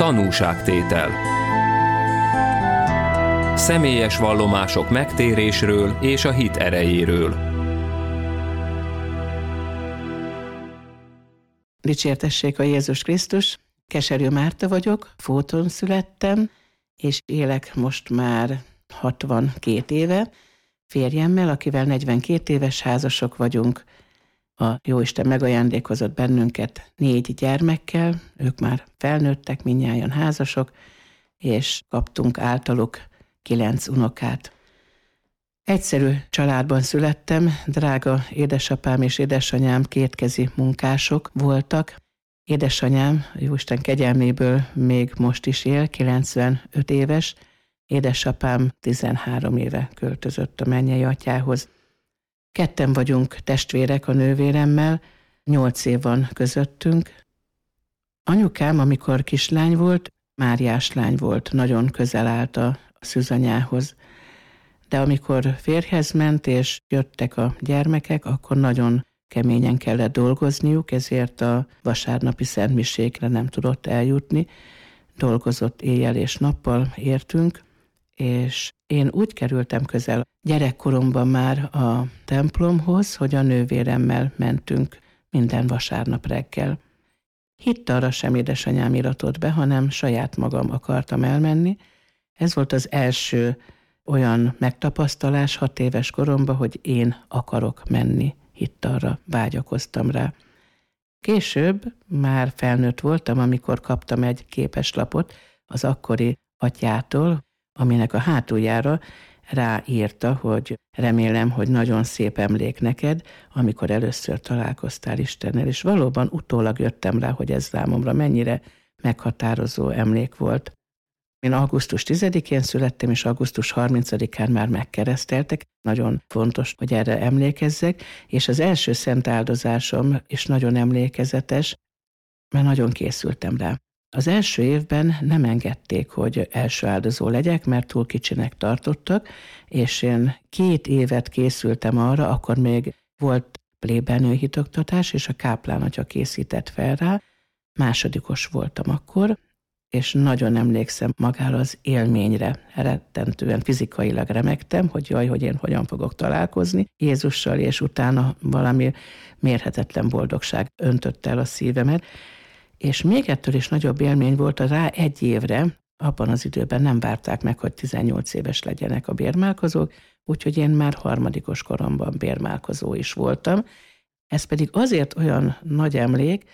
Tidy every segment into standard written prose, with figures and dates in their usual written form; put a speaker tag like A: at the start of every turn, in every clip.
A: Tanúságtétel. Személyes vallomások megtérésről és a hit erejéről.
B: Dicsértessék a Jézus Krisztus! Keserű Márta vagyok, Fóton születtem, és élek most már 62 éve. Férjemmel, akivel 42 éves házasok vagyunk. A Jóisten megajándékozott bennünket 4 gyermekkel, ők már felnőttek, mindnyájan házasok, és kaptunk általuk 9 unokát. Egyszerű családban születtem, drága édesapám és édesanyám kétkezi munkások voltak. Édesanyám, Jóisten kegyelméből még most is él, 95 éves, édesapám 13 éve költözött a mennyei atyához. Ketten vagyunk testvérek a nővéremmel, 8 év van közöttünk. Anyukám, amikor kislány volt, Máriás lány volt, nagyon közel állt a szűzanyához. De amikor férjhez ment, és jöttek a gyermekek, akkor nagyon keményen kellett dolgozniuk, ezért a vasárnapi szentmisékre nem tudott eljutni. Dolgozott éjjel és nappal értünk, és én úgy kerültem közel gyerekkoromban már a templomhoz, hogy a nővéremmel mentünk minden vasárnap reggel. Hittalra sem édesanyám iratott be, hanem saját magam akartam elmenni. Ez volt az első olyan megtapasztalás 6 éves koromban, hogy én akarok menni hittalra, vágyakoztam rá. Később már felnőtt voltam, amikor kaptam egy képeslapot az akkori atyától, aminek a hátuljára ráírta, hogy remélem, hogy nagyon szép emlék neked, amikor először találkoztál Istennel, és valóban utólag jöttem rá, hogy ez számomra mennyire meghatározó emlék volt. Én augusztus 10-én születtem, és augusztus 30-án már megkereszteltek. Nagyon fontos, hogy erre emlékezzek, és az első szent áldozásom is nagyon emlékezetes, mert nagyon készültem rá. Az első évben nem engedték, hogy első áldozó legyek, mert túl kicsinek tartottak, és én 2 évet készültem arra, akkor még volt plébelnő hitoktatás, és a káplán atya készített fel rá. Másodikos voltam akkor, és nagyon emlékszem magára az élményre, rettentően fizikailag remegtem, hogy jaj, hogy én hogyan fogok találkozni Jézussal, és utána valami mérhetetlen boldogság öntötte el a szívemet. És még ettől is nagyobb élmény volt rá 1 évre, abban az időben nem várták meg, hogy 18 éves legyenek a bérmálkozók, úgyhogy én már 3. koromban bérmálkozó is voltam. Ez pedig azért olyan nagy emlék,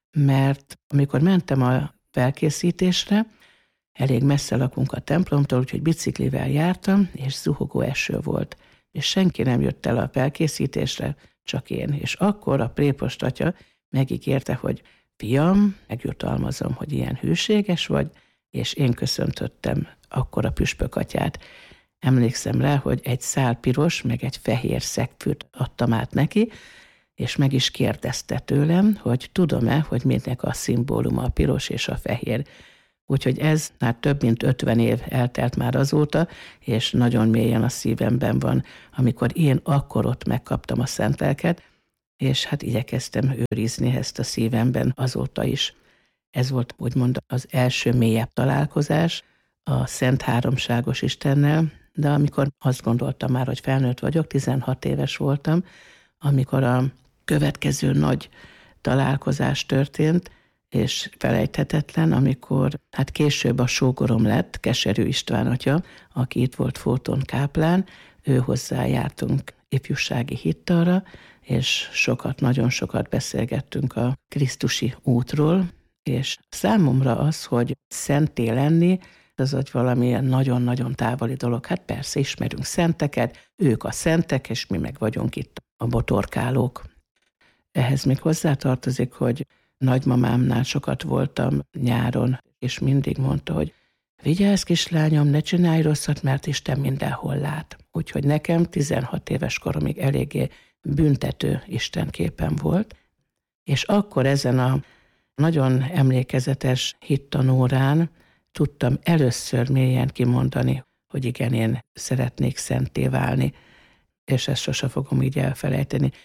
B: mert amikor mentem a felkészítésre, elég messze lakunk a templomtól, úgyhogy biciklivel jártam, és zuhogó eső volt. És senki nem jött el a felkészítésre, csak én. És akkor a prépost atya megígérte, hogy fiam, megjutalmazom, hogy ilyen hűséges vagy, és én köszöntöttem akkor a püspök atyát. Emlékszem rá, hogy egy szál piros, meg egy fehér szegfűt adtam át neki, és meg is kérdezte tőlem, hogy tudom-e, hogy mindnek a szimbóluma a piros és a fehér. Úgyhogy ez már több mint 50 év eltelt már azóta, és nagyon mélyen a szívemben van, amikor én akkor ott megkaptam a szent lelket, és hát igyekeztem őrizni ezt a szívemben azóta is. Ez volt úgymond az első mélyebb találkozás a Szent Háromságos Istennel, de amikor azt gondoltam már, hogy felnőtt vagyok, 16 éves voltam, amikor a következő nagy találkozás történt, és felejthetetlen, amikor hát később a sógorom lett, Keserű István atya, aki itt volt Fóton káplán, ő hozzá jártunk ifjúsági hittalra, és nagyon sokat beszélgettünk a krisztusi útról, és számomra az, hogy szenté lenni, az egy valamilyen nagyon-nagyon távoli dolog. Hát persze ismerünk szenteket, ők a szentek, és mi meg vagyunk itt a botorkálók. Ehhez még hozzátartozik, hogy nagymamámnál sokat voltam nyáron, és mindig mondta, hogy vigyázz kislányom, ne csinálj rosszat, mert Isten mindenhol lát. Úgyhogy nekem 16 éves koromig eléggé büntető istenképem volt, és akkor ezen a nagyon emlékezetes hittanórán tudtam először mélyen kimondani, hogy igen, én szeretnék szentté válni, és ezt sose fogom így elfelejteni.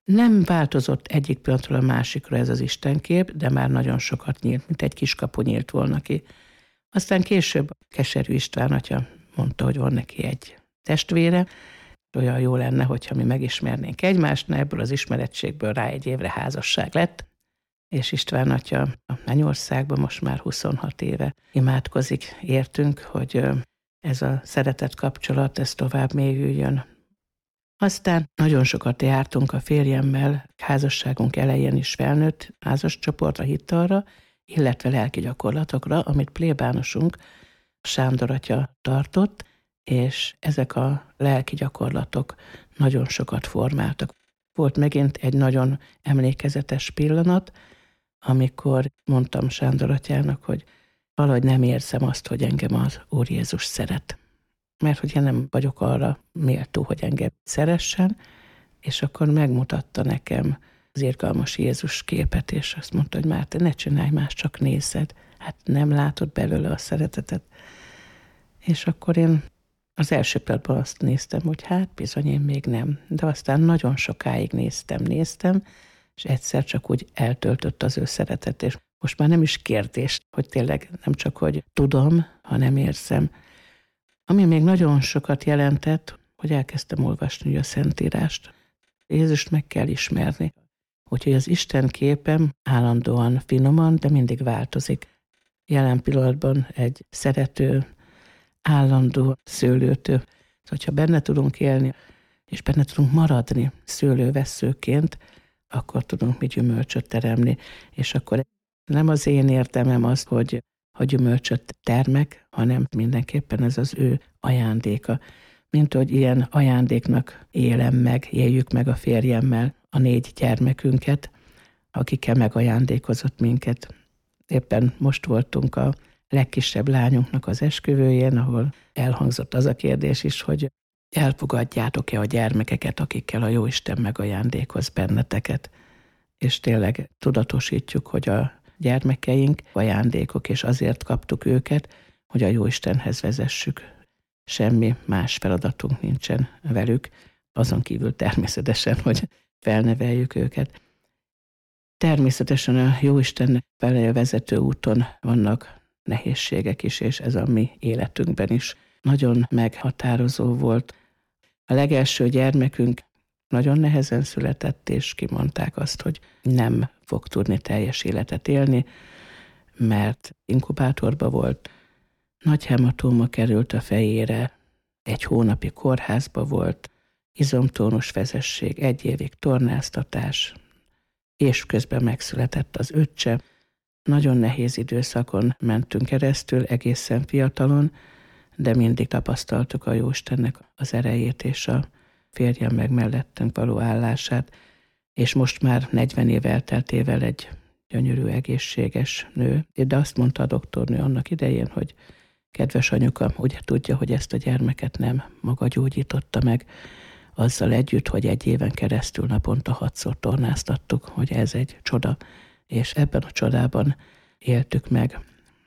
B: Nem változott egyik pillanatról a másikra ez az istenkép, de már nagyon sokat nyílt, mint egy kiskapu nyílt volna ki. Aztán később Keserű István atya mondta, hogy van neki egy testvére, olyan jó lenne, hogyha mi megismernénk egymást, ebből az ismerettségből rá egy évre házasság lett, és István atya a Mennyországban most már 26 éve imádkozik értünk, hogy ez a szeretett kapcsolat, ez tovább mélyüljön. Aztán nagyon sokat jártunk a férjemmel, házasságunk elején is felnőtt házascsoportra, hittalra, illetve lelki gyakorlatokra, amit plébánosunk Sándor atya tartott, és ezek a lelki gyakorlatok nagyon sokat formáltak. Volt megint egy nagyon emlékezetes pillanat, amikor mondtam Sándor atyának, hogy valahogy nem érzem azt, hogy engem az Úr Jézus szeret. Mert hogy én nem vagyok arra méltó, hogy engem szeressen, és akkor megmutatta nekem az irgalmas Jézus képet, és azt mondta, hogy Márti, ne csinálj más, csak nézed. Hát nem látod belőle a szeretetet. És akkor én az első pillanatban azt néztem, hogy hát bizony én még nem. De aztán nagyon sokáig néztem, és egyszer csak úgy eltöltött az ő szeretet, és most már nem is kérdés, hogy tényleg nem csak, hogy tudom, hanem érzem. Ami még nagyon sokat jelentett, hogy elkezdtem olvasni a Szentírást. Jézust meg kell ismerni. Úgyhogy az Isten képem állandóan finoman, de mindig változik. Jelen pillanatban egy szerető, állandó szőlőtő. Hogyha benne tudunk élni, és benne tudunk maradni szőlővesszőként, akkor tudunk mi gyümölcsöt teremni. És akkor nem az én érdemem az, hogy a gyümölcsöt termek, hanem mindenképpen ez az ő ajándéka. Mint hogy ilyen ajándéknak éljük meg a férjemmel a 4 gyermekünket, akikkel megajándékozott minket. Éppen most voltunk a legkisebb lányunknak az esküvőjén, ahol elhangzott az a kérdés is, hogy elfogadjátok-e a gyermekeket, akikkel a Jóisten megajándékoz benneteket. És tényleg tudatosítjuk, hogy a gyermekeink ajándékok, és azért kaptuk őket, hogy a Jóistenhez vezessük. Semmi más feladatunk nincsen velük, azon kívül természetesen, hogy felneveljük őket. Természetesen a Jóistennek felé vezető úton vannak nehézségek is, és ez a mi életünkben is nagyon meghatározó volt. A legelső gyermekünk nagyon nehezen született, és kimondták azt, hogy nem fog tudni teljes életet élni, mert inkubátorba volt, nagy hematóma került a fejére, 1 hónapig kórházba volt, izomtónus vezesség, 1 évig tornáztatás, és közben megszületett az öccse. Nagyon nehéz időszakon mentünk keresztül, egészen fiatalon, de mindig tapasztaltuk a Jóistennek az erejét és a férjem meg mellettünk való állását, és most már 40 év elteltével egy gyönyörű, egészséges nő. De azt mondta a doktornő annak idején, hogy kedves anyuka, ugye tudja, hogy ezt a gyermeket nem maga gyógyította meg, azzal együtt, hogy 1 éven keresztül naponta 6-szor tornáztattuk, hogy ez egy csoda, és ebben a csodában éltük meg.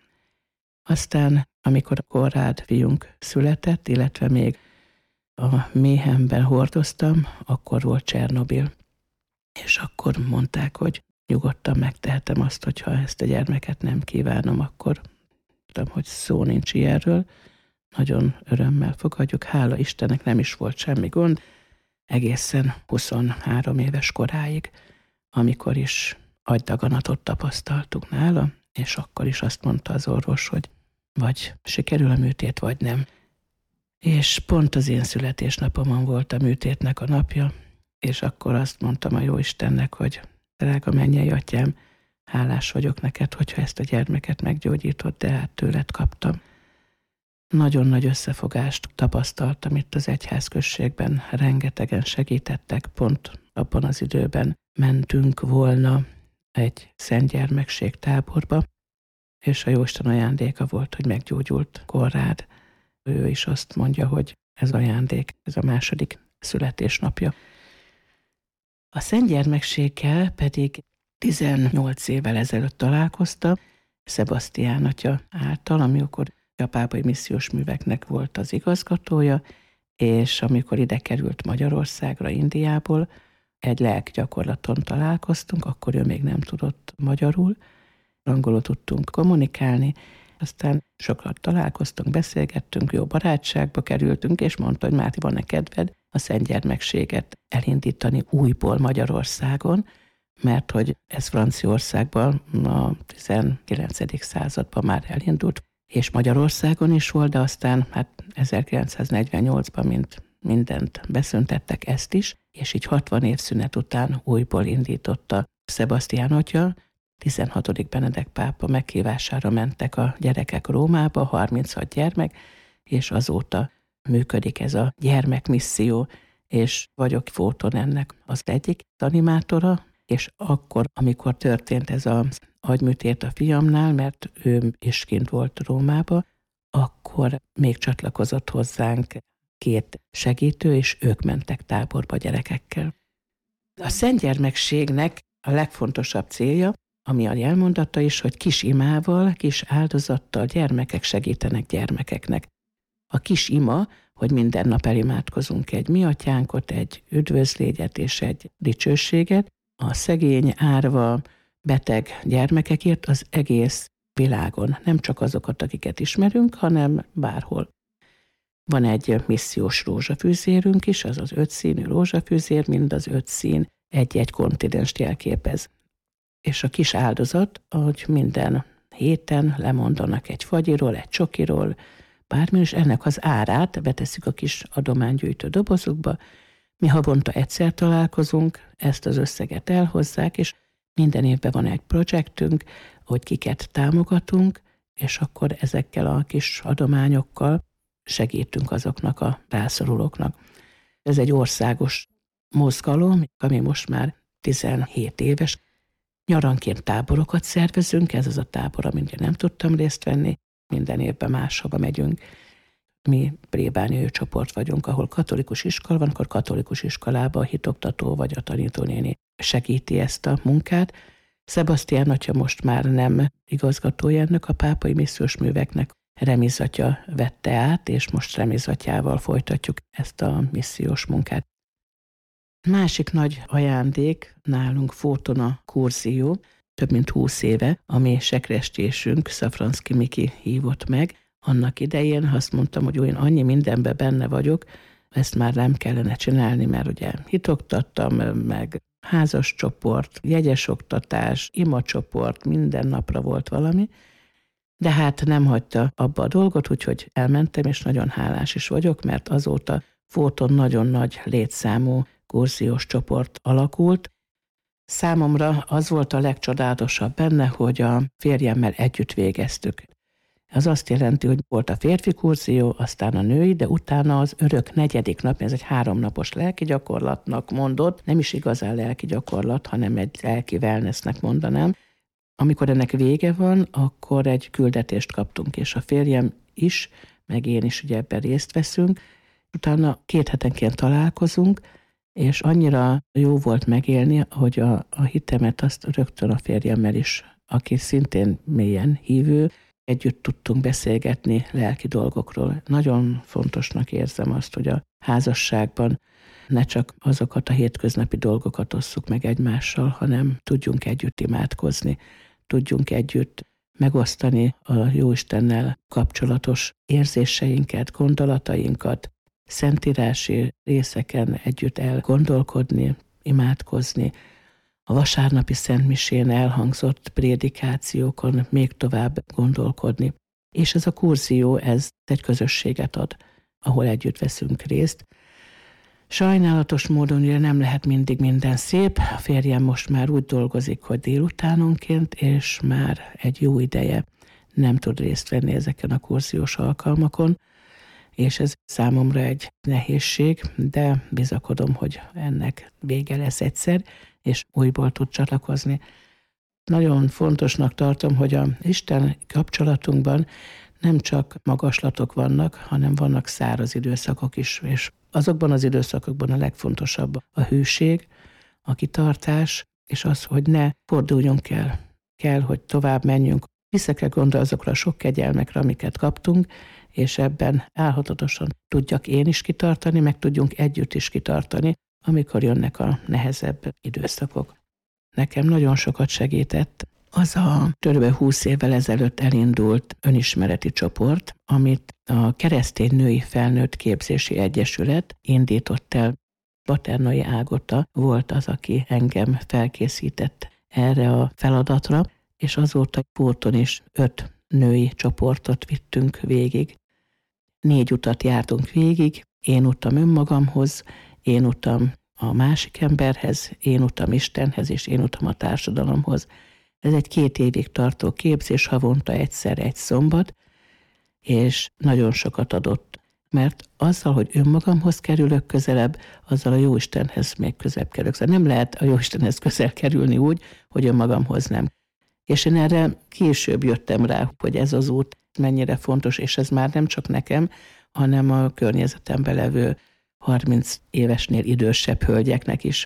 B: Aztán, amikor a Konrád fiunk született, illetve még a méhemben hordoztam, akkor volt Csernobil. És akkor mondták, hogy nyugodtan megtehetem azt, hogyha ezt a gyermeket nem kívánom, akkor tudom, hogy szó nincs ilyenről. Nagyon örömmel fogadjuk, hála Istennek nem is volt semmi gond, egészen 23 éves koráig, amikor is agydaganatot tapasztaltuk nála, és akkor is azt mondta az orvos, hogy vagy sikerül a műtét, vagy nem. És pont az én születésnapomon volt a műtétnek a napja, és akkor azt mondtam a Jóistennek, hogy drága mennyei atyám, hálás vagyok neked, hogyha ezt a gyermeket meggyógyítod, de hát tőled kaptam. Nagyon nagy összefogást tapasztaltam itt az egyházközségben, rengetegen segítettek, pont abban az időben mentünk volna egy szentgyermekség táborba, és a Jóisten ajándéka volt, hogy meggyógyult Konrád. Ő is azt mondja, hogy ez ajándék, ez a 2. születésnapja. A szentgyermekséggel pedig 18 évvel ezelőtt találkoztam, Sebastián atya által, amikor a pápai missziós műveknek volt az igazgatója, és amikor ide került Magyarországra, Indiából, egy lelkgyakorlaton találkoztunk, akkor ő még nem tudott magyarul, angolul tudtunk kommunikálni, aztán sokat találkoztunk, beszélgettünk, jó barátságba kerültünk, és mondta, hogy Máté, van-e kedved a szentgyermekséget elindítani újból Magyarországon, mert hogy ez Franciaországban a 19. században már elindult, és Magyarországon is volt, de aztán 1948-ban mindent beszüntettek, ezt is, és így 60 év szünet után újból indította Sebastián atya. 16. Benedek pápa meghívására mentek a gyerekek Rómába, 36 gyermek, és azóta működik ez a gyermekmisszió, és vagyok Fóton ennek az egyik animátora, és akkor, amikor történt ez az agyműtét a fiamnál, mert ő is kint volt Rómába, akkor még csatlakozott hozzánk 2 segítő, és ők mentek táborba gyerekekkel. A szentgyermekségnek a legfontosabb célja, ami a jelmondata is, hogy kis imával, kis áldozattal gyermekek segítenek gyermekeknek. A kis ima, hogy minden nap elimádkozunk egy mi atyánkot, egy üdvözlégyet és egy dicsőséget, a szegény, árva, beteg gyermekekért az egész világon, nem csak azokat, akiket ismerünk, hanem bárhol. Van egy missziós rózsafűzérünk is, az az 5 színű rózsafűzér, mind az 5 szín egy-egy kontinenst jelképez. És a kis áldozat, hogy minden héten lemondanak egy fagyiról, egy csokiról, bármi, és ennek az árát betesszük a kis adománygyűjtő dobozukba. Mi havonta egyszer találkozunk, ezt az összeget elhozzák, és minden évben van egy projektünk, hogy kiket támogatunk, és akkor ezekkel a kis adományokkal segítünk azoknak a rászorulóknak. Ez egy országos mozgalom, ami most már 17 éves. Nyaranként táborokat szervezünk, ez az a tábor, amin nem tudtam részt venni, minden évben máshova megyünk. Mi plébániai csoport vagyunk, ahol katolikus iskola van, akkor katolikus iskolában a hitoktató vagy a tanítónéni segíti ezt a munkát. Sebastián atya most már nem igazgatója ennek a pápai missziós műveknek, Remiz atya vette át, és most Remiz atyával folytatjuk ezt a missziós munkát. Másik nagy ajándék nálunk Fóton a kurzió, több mint 20 éve, ami sekrestésünk, Szafranszky Miki hívott meg. Annak idején azt mondtam, hogy én annyi mindenben benne vagyok, ezt már nem kellene csinálni, mert ugye hitoktattam, meg házas csoport, jegyes oktatás, imacsoport, minden napra volt valami, de hát nem hagyta abba a dolgot, úgyhogy elmentem, és nagyon hálás is vagyok, mert azóta Fóton nagyon nagy létszámú kurziós csoport alakult. Számomra az volt a legcsodálatosabb benne, hogy a férjemmel együtt végeztük. Ez azt jelenti, hogy volt a férfi kurzió, aztán a női, de utána az örök 4. nap, ez egy 3 napos lelki gyakorlatnak mondott, nem is igazán lelki gyakorlat, hanem egy lelki wellnessnek mondanám. Amikor ennek vége van, akkor egy küldetést kaptunk, és a férjem is, meg én is ugye ebben részt veszünk. Utána 2 hetenként találkozunk, és annyira jó volt megélni, hogy a hitemet azt rögtön a férjemmel is, aki szintén mélyen hívő, együtt tudtunk beszélgetni lelki dolgokról. Nagyon fontosnak érzem azt, hogy a házasságban ne csak azokat a hétköznapi dolgokat osszuk meg egymással, hanem tudjunk együtt imádkozni, tudjunk együtt megosztani a Jóistennel kapcsolatos érzéseinket, gondolatainkat, szentírási részeken együtt elgondolkodni, imádkozni, a vasárnapi szentmisén elhangzott prédikációkon még tovább gondolkodni. És ez a kurzió, ez egy közösséget ad, ahol együtt veszünk részt. Sajnálatos módon ugye nem lehet mindig minden szép. A férjem most már úgy dolgozik, hogy délutánonként, és már egy jó ideje nem tud részt venni ezeken a kurziós alkalmakon, és ez számomra egy nehézség, de bizakodom, hogy ennek vége lesz egyszer, és újból tud csatlakozni. Nagyon fontosnak tartom, hogy a Isten kapcsolatunkban nem csak magaslatok vannak, hanem vannak száraz időszakok is, és azokban az időszakokban a legfontosabb a hűség, a kitartás, és az, hogy ne forduljunk el. Kell, hogy tovább menjünk. Vissza kell gondolni azokra a sok kegyelmekre, amiket kaptunk, és ebben álhatatosan tudjak én is kitartani, meg tudjunk együtt is kitartani amikor jönnek a nehezebb időszakok. Nekem nagyon sokat segített az a kb. 20 évvel ezelőtt elindult önismereti csoport, amit a Keresztény Női Felnőtt Képzési Egyesület indított el. Paternai Ágota volt az, aki engem felkészített erre a feladatra, és azóta Póton is 5 női csoportot vittünk végig. 4 utat jártunk végig, én utam önmagamhoz, én utam a másik emberhez, én utam Istenhez, és én utam a társadalomhoz. Ez egy 2 évig tartó képzés, havonta egyszer egy szombat, és nagyon sokat adott. Mert azzal, hogy önmagamhoz kerülök közelebb, azzal a Jóistenhez még közelebb kerülök. Szóval nem lehet a Jóistenhez közel kerülni úgy, hogy önmagamhoz nem. És én erre később jöttem rá, hogy ez az út mennyire fontos, és ez már nem csak nekem, hanem a környezetemben levő 30 évesnél idősebb hölgyeknek is.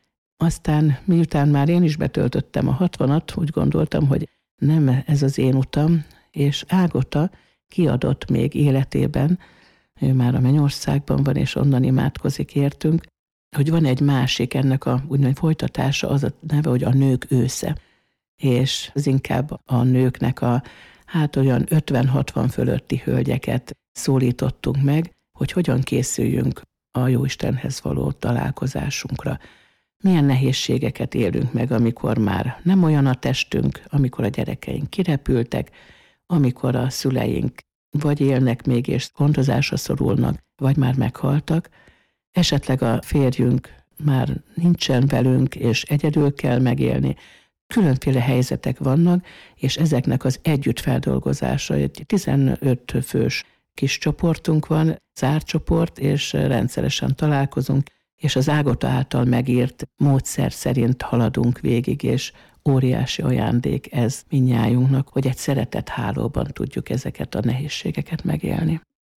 B: Aztán miután már én is betöltöttem a 60-at, úgy gondoltam, hogy nem ez az én utam, és Ágota kiadott még életében, ő már a Mennyországban van, és onnan imádkozik értünk, hogy van egy másik, ennek a úgymond folytatása, az a neve, hogy a Nők ősze. És az inkább a nőknek olyan 50-60 fölötti hölgyeket szólítottunk meg, hogy hogyan készüljünk a Jóistenhez való találkozásunkra. Milyen nehézségeket élünk meg, amikor már nem olyan a testünk, amikor a gyerekeink kirepültek, amikor a szüleink vagy élnek még és gondozásra szorulnak, vagy már meghaltak, esetleg a férjünk már nincsen velünk, és egyedül kell megélni. Különféle helyzetek vannak, és ezeknek az együttfeldolgozása, egy 15 fős kis csoportunk van, zárt csoport, és rendszeresen találkozunk, és az Ágota által megírt módszer szerint haladunk végig, és óriási ajándék ez mindnyájunknak, hogy egy szeretethálóban tudjuk ezeket a nehézségeket megélni.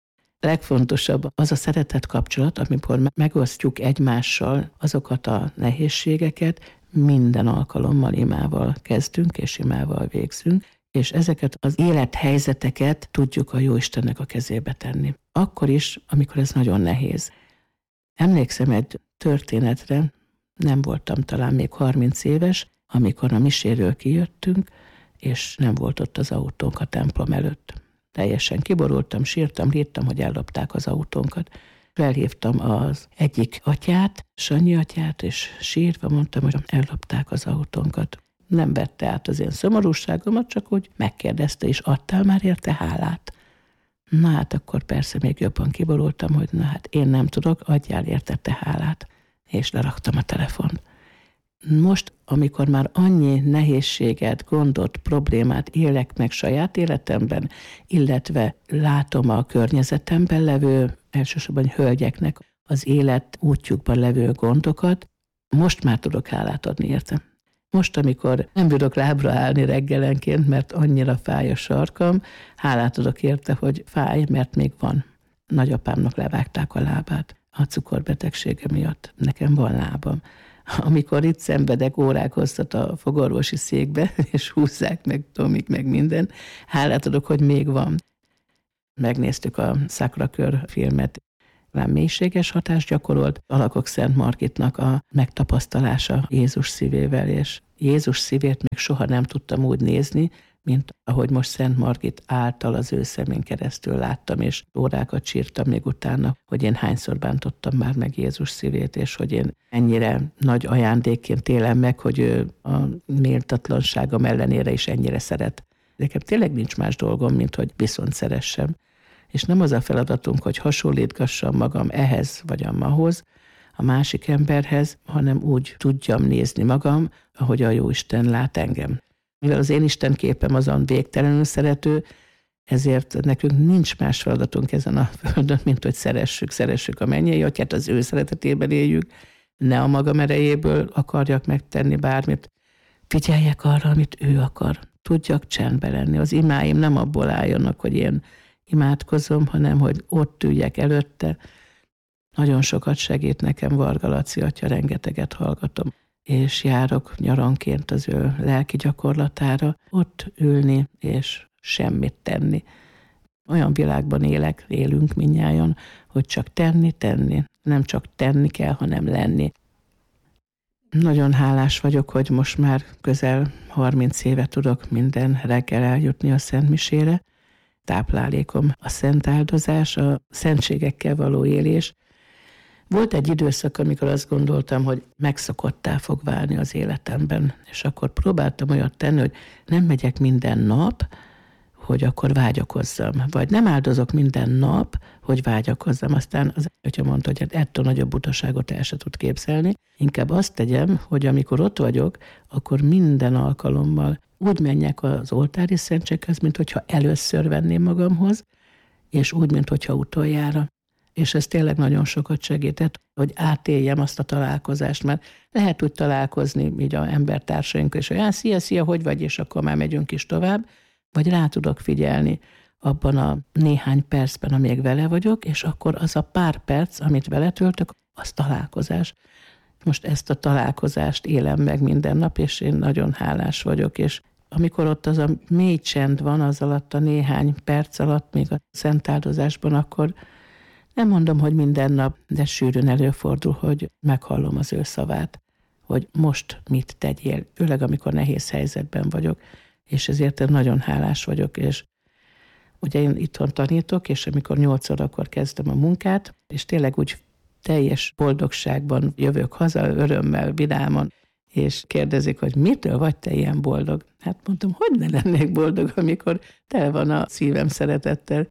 B: A legfontosabb az a szeretet kapcsolat, amikor megosztjuk egymással azokat a nehézségeket, minden alkalommal imával kezdünk, és imával végzünk, és ezeket az élethelyzeteket tudjuk a Jóistennek a kezébe tenni. Akkor is, amikor ez nagyon nehéz. Emlékszem egy történetre, nem voltam talán még 30 éves, amikor a miséről kijöttünk, és nem volt ott az autónk a templom előtt. Teljesen kiborultam, sírtam, lírtam, hogy ellopták az autónkat. Felhívtam az egyik atyát, Sanyi atyát, és sírva mondtam, hogy ellopták az autónkat. Nem vette át az én szomorúságomat, csak úgy megkérdezte, és adtál már érte hálát? Na hát akkor persze még jobban kiborultam, hogy na hát én nem tudok, adjál érte te hálát. És leraktam a telefont. Most, amikor már annyi nehézséget, gondot, problémát élek meg saját életemben, illetve látom a környezetemben levő, elsősorban hölgyeknek az élet útjukban levő gondokat, most már tudok hálát adni érte. Most, amikor nem bírok lábra állni reggelenként, mert annyira fáj a sarkam, hálát adok érte, hogy fáj, mert még van. Nagyapámnak levágták a lábát a cukorbetegsége miatt. Nekem van lábam. Amikor itt szenvedek órák hosszat a fogorvosi székbe, és húzzák meg Tomik, meg minden, hálát adok, hogy még van. Megnéztük a Sacré-Cœur filmet, rám mélységes hatást gyakorolt Alakok Szent Margitnak a megtapasztalása Jézus szívével, és Jézus szívét még soha nem tudtam úgy nézni, mint ahogy most Szent Margit által az ő szemén keresztül láttam, és órákat sírtam még utána, hogy én hányszor bántottam már meg Jézus szívét, és hogy én ennyire nagy ajándékként élem meg, hogy ő a méltatlanságom ellenére is ennyire szeret. Nekem tényleg nincs más dolgom, mint hogy viszont szeressem. És nem az a feladatunk, hogy hasonlítgassam magam ehhez vagy amahhoz, a másik emberhez, hanem úgy tudjam nézni magam, ahogy a Jóisten lát engem. Mivel az én Isten képem azon végtelenül szerető, ezért nekünk nincs más feladatunk ezen a földön, mint hogy szeressük a mennyei atyát, az ő szeretetében éljük, ne a magam erejéből akarjak megtenni bármit. Figyeljek arra, amit ő akar. Tudjak csendben lenni. Az imáim nem abból álljanak, hogy én imádkozom, hanem hogy ott üljek előtte. Nagyon sokat segít nekem Varga Laci atya, rengeteget hallgatom, és járok nyaranként az ő lelki gyakorlatára, ott ülni és semmit tenni. Olyan világban élünk mindnyájan, hogy csak tenni, nem csak tenni kell, hanem lenni. Nagyon hálás vagyok, hogy most már közel 30 éve tudok minden reggel eljutni a szentmisére. Táplálékom a szent áldozás, a szentségekkel való élés. Volt egy időszak, amikor azt gondoltam, hogy megszokottá fog válni az életemben, és akkor próbáltam olyat tenni, hogy nem megyek minden nap, hogy akkor vágyakozzam, vagy nem áldozok minden nap, hogy vágyakozzam. Aztán az atya mondta, hogy ettől nagyobb butaságot el se tud képzelni. Inkább azt tegyem, hogy amikor ott vagyok, akkor minden alkalommal úgy menjek az oltári szentséghez, mint hogyha először venném magamhoz, és úgy, mint hogyha utoljára. És ez tényleg nagyon sokat segített, hogy átéljem azt a találkozást, mert lehet úgy találkozni így a embertársainkkal, és hogy szia, hogy vagy, és akkor már megyünk is tovább, vagy rá tudok figyelni abban a néhány percben, amíg vele vagyok, és akkor az a pár perc, amit vele töltök, az találkozás. Most ezt a találkozást élem meg minden nap, és én nagyon hálás vagyok, és amikor ott az a mély csend van, az alatt a néhány perc alatt, még a szentáldozásban, akkor nem mondom, hogy minden nap, de sűrűn előfordul, hogy meghallom az ő szavát, hogy most mit tegyél, főleg amikor nehéz helyzetben vagyok, és ezért én nagyon hálás vagyok, és ugye én itthon tanítok, és amikor 8 órakor kezdem a munkát, és tényleg úgy teljes boldogságban jövök haza, örömmel, vidáman, és kérdezik, hogy mitől vagy te ilyen boldog? Hát mondtam, hogy ne lennék boldog, amikor tele van a szívem szeretettel.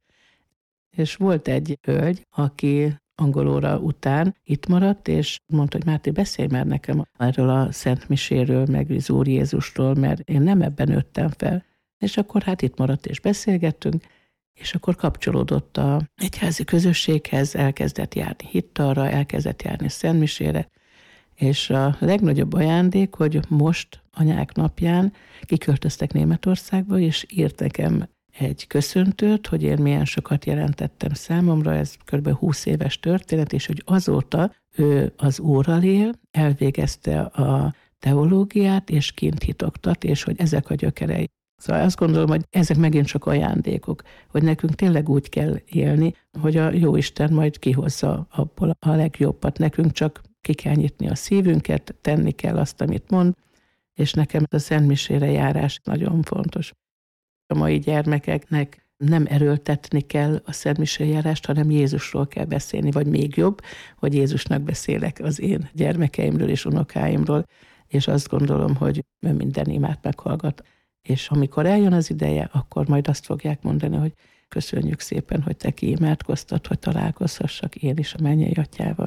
B: És volt egy hölgy, aki angol óra után itt maradt, és mondta, hogy Máté, beszélj már nekem erről a Szent Miséről, meg az Úr Jézusról, mert én nem ebben nőttem fel. És akkor hát itt maradt, és beszélgettünk, és akkor kapcsolódott a egyházi közösséghez, elkezdett járni hittalra, elkezdett járni Szent Misére, és a legnagyobb ajándék, hogy most anyák napján kiköltöztek Németországba, és írt nekem egy köszöntőt, hogy én milyen sokat jelentettem számomra, ez kb. 20 éves történet, és hogy azóta ő az Úrral él, elvégezte a teológiát, és kint hitoktat, és hogy ezek a gyökerei. Szóval azt gondolom, hogy ezek megint csak ajándékok, hogy nekünk tényleg úgy kell élni, hogy a Jóisten majd kihozza abból a legjobbat. Nekünk csak ki kell nyitni a szívünket, tenni kell azt, amit mond, és nekem a Szent Misére járás nagyon fontos. A mai gyermekeknek nem erőltetni kell a Szent Misére járást, hanem Jézusról kell beszélni, vagy még jobb, hogy Jézusnak beszélek az én gyermekeimről és unokáimról, és azt gondolom, hogy minden imát meghallgat. És amikor eljön az ideje, akkor majd azt fogják mondani, hogy köszönjük szépen, hogy te kiimádkoztad, hogy találkozhassak én is a mennyei atyával.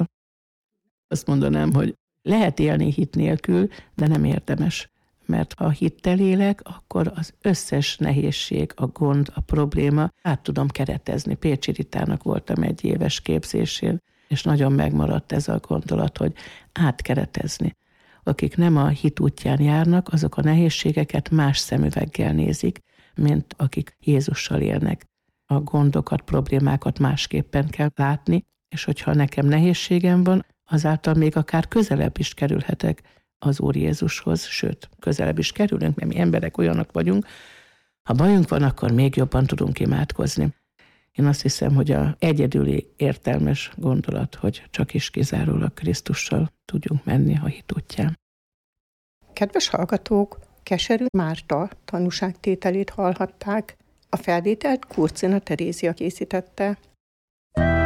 B: Azt mondanám, hogy lehet élni hit nélkül, de nem érdemes. Mert ha hittel élek, akkor az összes nehézség, a gond, a probléma át tudom keretezni. Pécsi Ritának voltam egy éves képzésén, és nagyon megmaradt ez a gondolat, hogy átkeretezni. Akik nem a hit útján járnak, azok a nehézségeket más szemüveggel nézik, mint akik Jézussal élnek. A gondokat, problémákat másképpen kell látni, és hogyha nekem nehézségem van, azáltal még akár közelebb is kerülhetek az Úr Jézushoz, sőt, közelebb is kerülünk, mert mi emberek olyanok vagyunk. Ha bajunk van, akkor még jobban tudunk imádkozni. Én azt hiszem, hogy a egyedüli értelmes gondolat, hogy csak is kizárólag Krisztussal tudjunk menni a hit útján.
C: Kedves hallgatók, Keserű Márta tanúságtételét hallhatták. A felvételt Kurcina Terézia készítette.